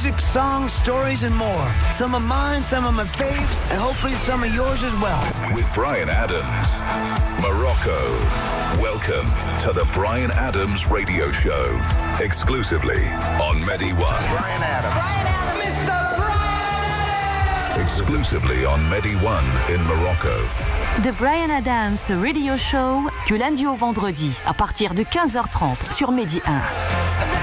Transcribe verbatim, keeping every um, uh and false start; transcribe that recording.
music, songs, stories, and more. Some of mine, some of my faves, and hopefully some of yours as well. With Bryan Adams, Morocco. Welcome to the Bryan Adams Radio Show, exclusively on Medi One. Bryan Adams. Bryan Adams. Mister Bryan Adams. Exclusively on Medi One in Morocco. The Bryan Adams Radio Show, du lundi au vendredi, à partir de quinze heures trente sur Medi un.